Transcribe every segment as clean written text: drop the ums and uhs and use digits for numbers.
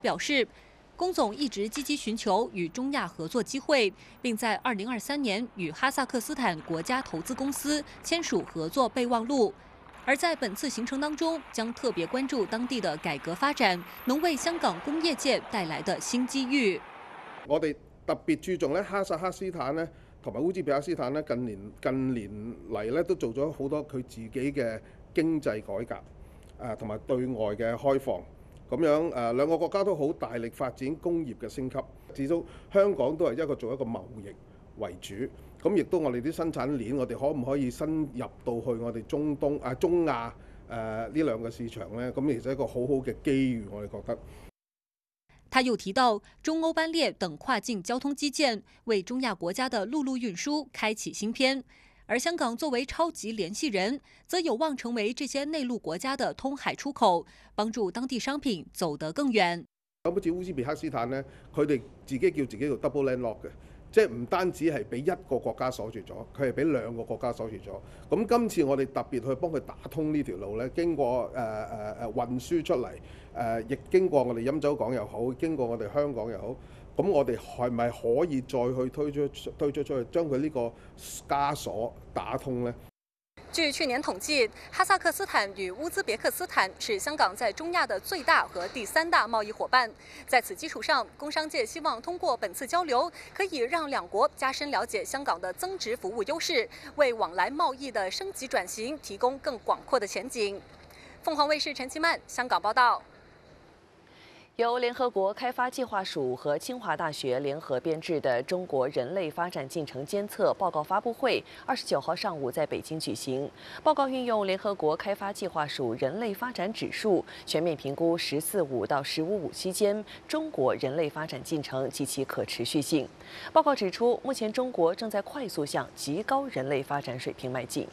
表示，龚总一直积极寻求与中亚合作机会，并在2023年与哈萨克斯坦国家投资公司签署合作备忘录。而在本次行程当中，将特别关注当地的改革發展，能為香港工業界帶來的新機遇。 我哋特別注重咧哈薩克斯坦咧同埋烏茲別克斯坦咧近年嚟咧都做咗好多佢自己嘅經濟改革，同埋對外嘅開放。咁樣兩個國家都好大力發展工業嘅升級，始終香港都係做一個貿易為主。咁亦都我哋啲生產鏈，我哋可唔可以深入到去我哋中亞呢兩個市場呢？咁其實一個好好嘅機遇，我哋覺得。 他又提到，中歐班列等跨境交通基建為中亞國家的陸路運輸開啟新篇，而香港作為超級聯繫人，則有望成為這些內陸國家的通海出口，幫助當地商品走得更遠。 咁好似烏茲別克斯坦呢，佢哋自己叫自己做 double landlock 嘅。即係唔單止係俾一個國家鎖住咗，佢係俾兩個國家鎖住咗。咁今次我哋特別去幫佢打通呢條路咧，經過運輸出嚟，亦經過我哋飲酒港又好，經過我哋香港又好。咁我哋係咪可以再去推出去，將佢呢個枷鎖打通呢？ 據去年統計，哈薩克斯坦與烏茲別克斯坦是香港在中亞的最大和第3大貿易夥伴。在此基礎上，工商界希望通過本次交流，可以讓兩國加深了解香港的增值服務優勢，為往來貿易的升級轉型提供更廣闊的前景。鳳凰衛視陳其曼香港報道。 由聯合國開發計劃署和清華大學聯合編製的中國人類發展進程監測報告發布會29號上午在北京舉行。報告運用聯合國開發計劃署人類發展指數，全面評估“十四五”到“十五五”期間中國人類發展進程及其可持續性。報告指出，目前中國正在快速向極高人類發展水平邁進。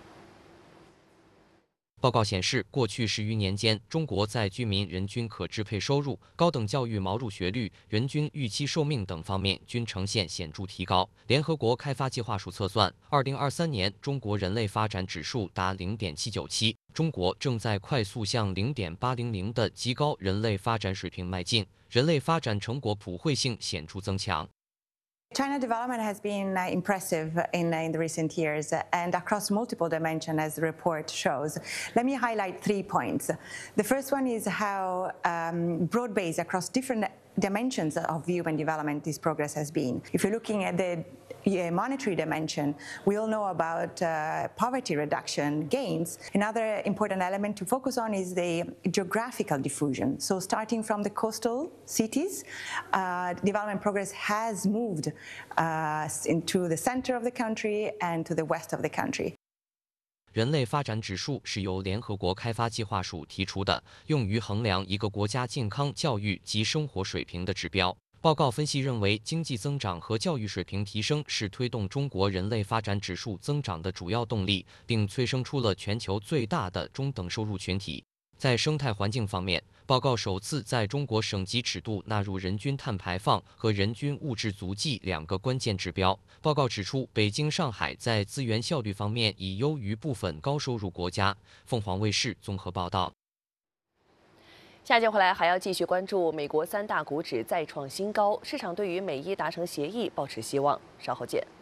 報告顯示，過去10餘年間，中國在居民人均可支配收入、高等教育毛入學率、人均預期壽命等方面均呈現顯著提高。聯合國開發計劃署測算，2023年中國人類發展指數達0.797，中國正在快速向0.800的極高人類發展水平邁進，人類發展成果普惠性顯著增強。 China development has been impressive in the recent years and across multiple dimensions, as the report shows. Let me highlight 3 points. The first one is how broad-based across different dimensions of human development this progress has been. If you're looking at the monetary dimension, we all know about poverty reduction gains. Another important element to focus on is the geographical diffusion. So starting from the coastal cities, development progress has moved into the center of the country and to the west of the country. 人類發展指數是由聯合國開發計劃署提出的，用於衡量一個國家健康、教育及生活水平的指標。報告分析認為，經濟增長和教育水平提升是推動中國人類發展指數增長的主要動力，並催生出了全球最大的中等收入群體。在生態環境方面，報告首次在中國省級尺度納入人均碳排放和人均物質足跡2個關鍵指標。報告指出，北京、上海在資源效率方面已優於部分高收入國家。鳳凰衛視綜合報道。 下節回來還要繼續關注美國3大股指再創新高，市場對於美伊達成協議抱持希望。稍後見。